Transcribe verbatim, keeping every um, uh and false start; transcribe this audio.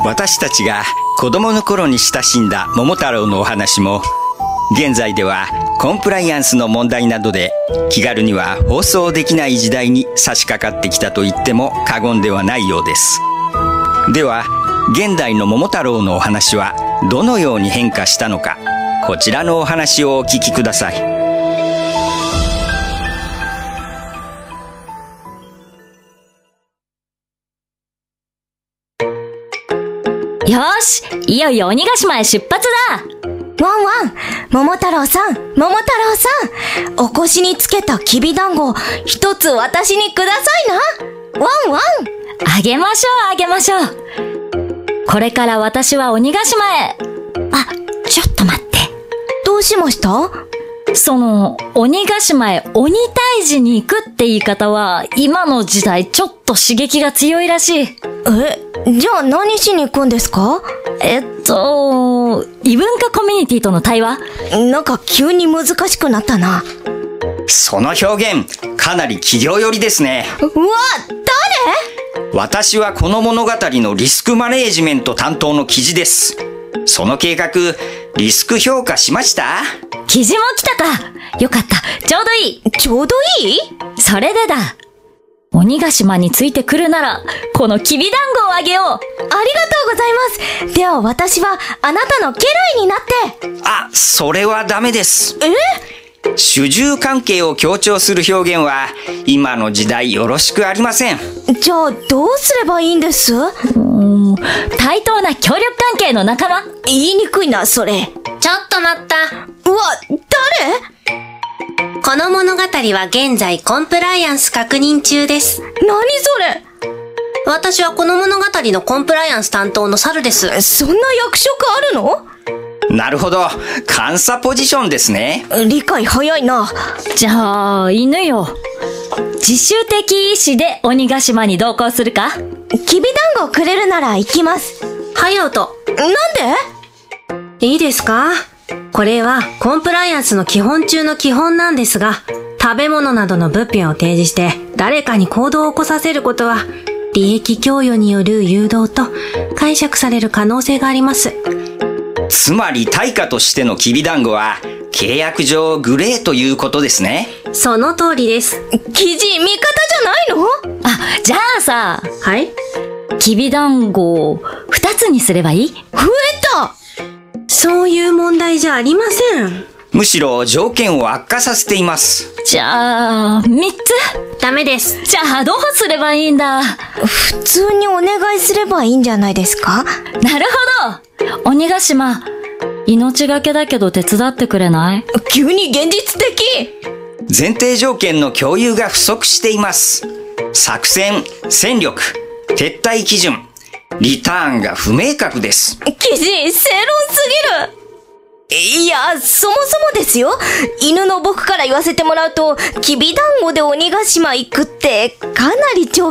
私たちが子供の頃に親しんだ桃太郎のお話も、現在ではコンプライアンスの問題などで気軽には放送できない時代に差し掛かってきたと言っても過言ではないようです。では、現代の桃太郎のお話はどのように変化したのか、こちらのお話をお聞きください。 よし、いよいよ鬼ヶ島へ出発だ。 ワンワン、桃太郎さん、桃太郎さん、お腰につけたきびだんご、一つ私にくださいな。ワンワン。 あげましょう、あげましょう。これから私は鬼ヶ島へ。あ、ちょっと待って。 どうしました？ その、鬼ヶ島へ鬼退治に行くって言い方は、今の時代ちょっと刺激が強いらしい。 え、じゃあ何しに行くんですか？ えっと、異文化コミュニティとの対話？ なんか急に難しくなったな。 その表現、かなり企業寄りですね。 うわ、誰？ 私はこの物語のリスクマネージメント担当の記事です。その計画、リスク評価しました？ 記事も来たか。よかった。ちょうどいい。 ちょうどいい？ それでだ。鬼ヶ島についてくるなら、このきびだんごをあげよう。ありがとうございます。では私はあなたの家来になって。 あ、それはダメです。 え？ 主従関係を強調する表現は今の時代よろしくありません。 じゃあどうすればいいんです？うーん、対等な協力関係の仲間。 言いにくいな、それ。 ちょっと待った。 うわ、誰？ この物語は現在コンプライアンス確認中です。 何それ？ 私はこの物語のコンプライアンス担当の猿です。 そんな役職あるの？ なるほど、監査ポジションですね。 理解早いな。 じゃあ、犬よ。自主的意志で鬼ヶ島に同行するか？ きびだんごくれるなら行きます。 はやおと。 なんで？ いいですか？これはコンプライアンスの基本中の基本なんですが、食べ物などの物品を提示して誰かに行動を起こさせることは利益供与による誘導と解釈される可能性があります。 つまり対価としてのきびだんごは契約上グレーということですね。 その通りです。 記事味方じゃないの？ あ、じゃあさ。 はい？ きびだんごを二つにすればいい？ 増えた！ そういう問題じゃありません。 むしろ条件を悪化させています。 じゃあ、三つ？ ダメです。 じゃあどうすればいいんだ？ 普通にお願いすればいいんじゃないですか？ なるほど。鬼ヶ島、命がけだけど手伝ってくれない？ 急に現実的。 前提条件の共有が不足しています。作戦、戦力、撤退基準、リターンが不明確です。 記事、正論すぎる。いや、そもそもですよ。犬の僕から言わせてもらうと、きびだんごで鬼ヶ島行くってかなり長